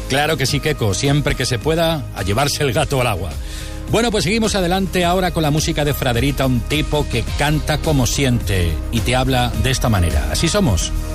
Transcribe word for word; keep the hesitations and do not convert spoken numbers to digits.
Claro que sí, Keko, siempre que se pueda, a llevarse el gato al agua. Bueno, pues seguimos adelante ahora con la música de Fraderita, un tipo que canta como siente y te habla de esta manera. Así somos.